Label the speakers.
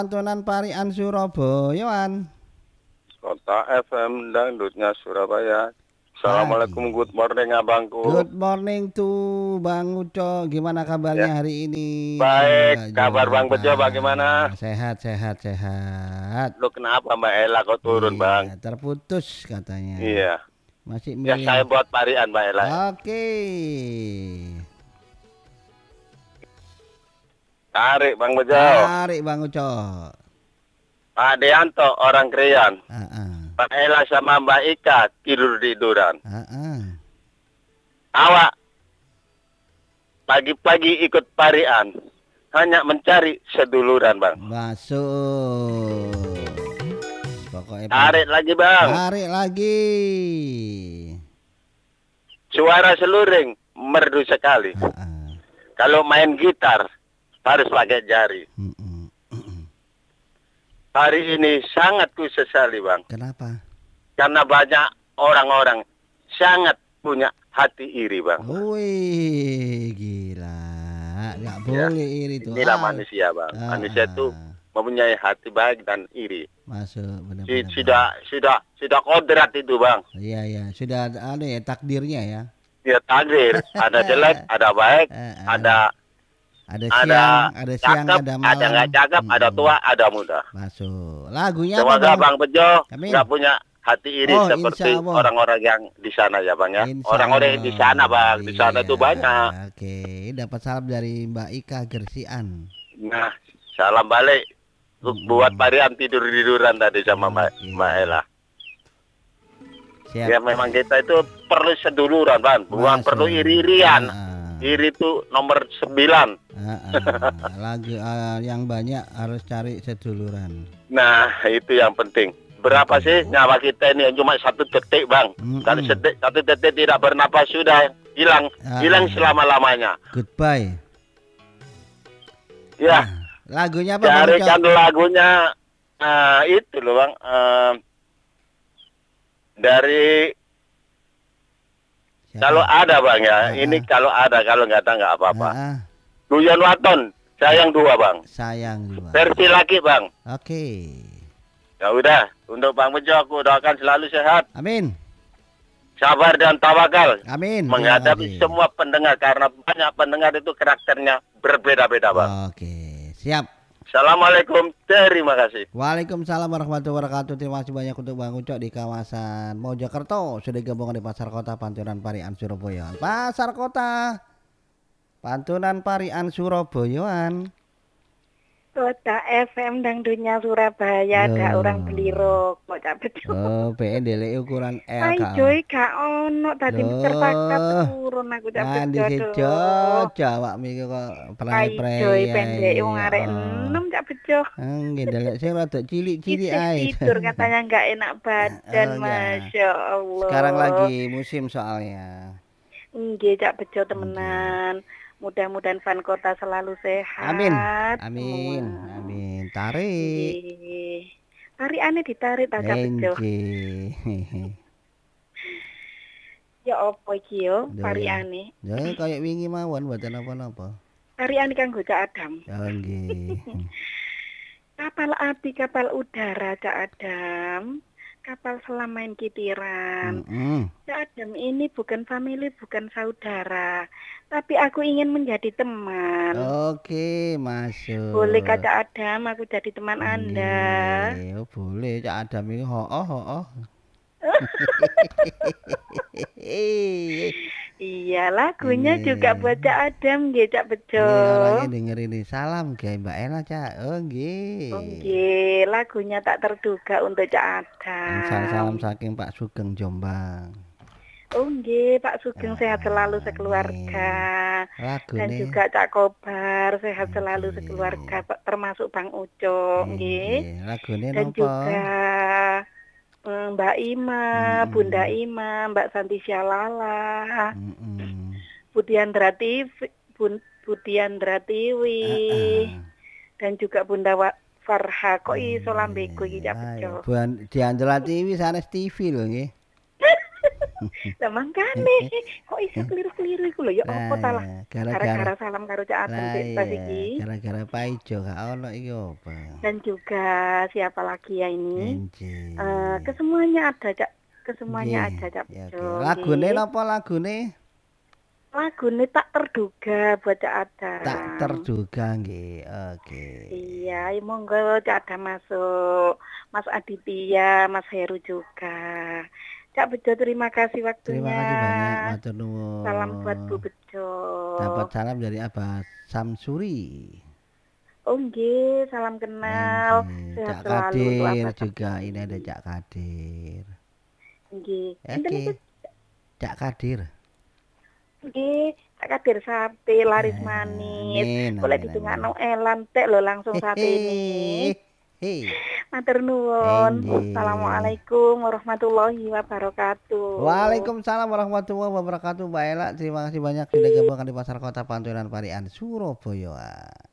Speaker 1: Pantunan Parian Surabayaan.
Speaker 2: Kota FM Dangdutnya Surabaya. Assalamualaikum,
Speaker 1: Pagi.
Speaker 2: good morning abangku.
Speaker 1: Good morning tuh Bang Uco. Gimana
Speaker 2: Ya,
Speaker 1: kabarnya hari ini?
Speaker 2: baik. Kabar Bang Bejo bagaimana?
Speaker 1: Jumpa. Sehat.
Speaker 2: Lu kenapa Mbak Ella kok turun Bang?
Speaker 1: Iya, terputus katanya.
Speaker 2: Iya.
Speaker 1: Masih
Speaker 2: Ya saya
Speaker 1: milih.
Speaker 2: buat parian Mbak Ella.
Speaker 1: Oke.
Speaker 2: Tarik Bang Bejo.
Speaker 1: Tarik Bang Uco.
Speaker 2: Pak Deanto orang Krian.
Speaker 1: Heeh.
Speaker 2: Mbak Ella sama Mbak Ika tiduran.
Speaker 1: Heeh.
Speaker 2: Awak pagi-pagi ikut parian. Hanya mencari seduluran Bang.
Speaker 1: Masuk. Pokoknya
Speaker 2: Tarik lagi Bang.
Speaker 1: tarik lagi.
Speaker 2: Suara seluring merdu sekali.
Speaker 1: Heeh.
Speaker 2: Kalau main gitar harus pakai jari. Hari ini sangat ku sesali Bang.
Speaker 1: Kenapa?
Speaker 2: Karena banyak orang-orang sangat punya hati iri Bang.
Speaker 1: Wih, gila. Nggak boleh iri tuh.
Speaker 2: Inilah manusia Bang. Manusia itu mempunyai hati baik dan iri.
Speaker 1: Masuk benar-benar.
Speaker 2: Sudah kodrat itu Bang.
Speaker 1: Iya. Sudah ada ya takdirnya ya.
Speaker 2: Ya takdir. Ada jelek, ada baik,
Speaker 1: ada siang,
Speaker 2: cakep,
Speaker 1: ada malam.
Speaker 2: ada nggak cakep, ada tua, ada muda.
Speaker 1: Masuk. Lagunya
Speaker 2: Semoga
Speaker 1: apa,
Speaker 2: Bang Bejo
Speaker 1: Amin.
Speaker 2: nggak punya hati iri seperti
Speaker 1: insyaallah.
Speaker 2: orang-orang yang di sana ya Bang ya. Orang-orang yang di sana Bang, di sana itu banyak.
Speaker 1: Oke, dapat salam dari Mbak Ika Gersian.
Speaker 2: Nah, salam balik buat parian tiduran tadi sama Mbak Ella.
Speaker 1: Siap.
Speaker 2: Ya memang kita itu perlu seduluran Bang, bukan perlu iri-irian. Iri itu nomor 9.
Speaker 1: Lagu yang banyak harus cari seduluran.
Speaker 2: Nah, itu yang penting. Berapa sih nyawa kita ini yang cuma 1 detik Bang. Kalau 1 detik tidak bernapas sudah hilang selama-lamanya.
Speaker 1: Goodbye.
Speaker 2: Ya.
Speaker 1: Lagunya apa?
Speaker 2: Carikan lagunya itu loh Bang. Dari kalau ada Bang ya. Ini kalau ada, kalau nggak ada nggak apa-apa. Guyon Waton, sayang 2 Bang.
Speaker 1: Sayang 2.
Speaker 2: Versi laki Bang.
Speaker 1: Oke.
Speaker 2: Ya udah, untuk Bang Bejo aku doakan selalu sehat.
Speaker 1: Amin.
Speaker 2: Sabar dan tawakal.
Speaker 1: Amin.
Speaker 2: Menghadapi semua pendengar karena banyak pendengar itu karakternya berbeda-beda Bang.
Speaker 1: Oke, siap.
Speaker 2: Assalamualaikum, terima kasih.
Speaker 1: Waalaikumsalam warahmatullahi wabarakatuh. Terima kasih banyak untuk Bang Ucok di kawasan Mojokerto. Sudah gabungan di Pasar Kota Pantunan Parian Surabaya. Pasar Kota Pantunan Parian Surabayaan.
Speaker 3: Kota FM Dangdutnya Surabaya. Ada orang belirok kok Cak Bejo.
Speaker 1: Oh, PNDL ukuran L.
Speaker 3: Ay joy gak ono tadi terpaksa turun aku Cak Bejo.
Speaker 1: Jawab mikir kok
Speaker 3: Ay joy pendek wong arek 6 Cak Bejo.
Speaker 1: Nggih ndelek sing rada cilik-cilik ae.
Speaker 3: Tidur katanya enggak enak badan, Masya Allah.
Speaker 1: Sekarang lagi musim soalnya.
Speaker 3: Nggih Cak Bejo temenan. Mudah-mudahan Fan Kota selalu sehat.
Speaker 1: Amin. Tarik.
Speaker 3: Tarikannya ditarik tak Bejo. Ya apa iki yo tariane?
Speaker 1: Ya kayak wingi mawon mboten apa-apa.
Speaker 3: Tariane kanggo Cak Adam.
Speaker 1: Ya nggih.
Speaker 3: Kapal api, kapal udara Cak Adam. Kapal selam main kitiran. Cak Adam ini bukan family, bukan saudara. Tapi aku ingin menjadi teman.
Speaker 1: Oke, masuk.
Speaker 3: Boleh Cak Adam, aku jadi teman Anda.
Speaker 1: Oh, boleh Cak Adam ini ho-oh.
Speaker 3: Iya, lagunya juga buat Cak Adam nggih Cak Bejo.
Speaker 1: Orangnya dengerin ini. Salam guys Mbak Ella Cak. Oh nggih.
Speaker 3: Nggih, lagunya tak terduga untuk Cak Adam.
Speaker 1: Salam saking Pak Sugeng Jombang.
Speaker 3: Oh nggih, Pak Sugeng sehat selalu sekeluarga. Dan juga Cak Kobar sehat selalu sekeluarga, termasuk Bang Ucok nggih. Dan juga Mbak Ima, Bunda Ima, Mbak Santi Syalala, Budiandra Tiwi, dan juga Bunda Farha. Kok iso lambeku iki Cak Bejo.
Speaker 1: Budiandra Tiwi sanes TV lho nggih.
Speaker 3: Lah mangkane kok iso keliru-keliru iku lho ya apa ta lah.
Speaker 1: Lah, gara-gara
Speaker 3: Gara-gara salam karo Cak Adem
Speaker 1: lah
Speaker 3: sik tas
Speaker 1: iya,
Speaker 3: iki.
Speaker 1: gara-gara Pak Ijo gak ono iki apa?
Speaker 3: Dan juga siapa lagi ya ini?
Speaker 1: Enjing.
Speaker 3: Kesemuanya ada Cak, kesemuanya
Speaker 1: Nggih.
Speaker 3: ada Cak
Speaker 1: Ya,
Speaker 3: Bejo.
Speaker 1: oke. Lagune napa lagune?
Speaker 3: Lagune tak terduga buat Cak
Speaker 1: Tak
Speaker 3: Adam.
Speaker 1: terduga nggih. Oke.
Speaker 3: Iya, ya monggo Cak Adam masuk. Mas Aditya, Mas Heru juga. Cak Bejo terima kasih
Speaker 1: Terima
Speaker 3: waktunya.
Speaker 1: kasih banyak, matur nuwun.
Speaker 3: Salam buat Bu Bejo.
Speaker 1: Dapat salam dari Abah Samsuri.
Speaker 3: Oh nggih, salam kenal.
Speaker 1: Nggih.
Speaker 3: Sehat
Speaker 1: Cak
Speaker 3: selalu untuk
Speaker 1: Kadir
Speaker 3: Abah
Speaker 1: juga,
Speaker 3: Samsuri.
Speaker 1: ini ada Cak Kadir.
Speaker 3: Nggih. Enten
Speaker 1: Oke.
Speaker 3: itu
Speaker 1: Cak Kadir.
Speaker 3: nggih, Cak Kadir sate laris manis.
Speaker 1: Amin,
Speaker 3: Boleh
Speaker 1: amin,
Speaker 3: ditungakno elan tek lho langsung sate ini.
Speaker 1: Hei.
Speaker 3: Matur nuwun.
Speaker 1: Nggih.
Speaker 3: Assalamualaikum warahmatullahi wabarakatuh.
Speaker 1: Waalaikumsalam warahmatullahi wabarakatuh. Mbak Ela, terima kasih banyak sudah gabung di Pasar Kota Panturan Parian, Surabaya.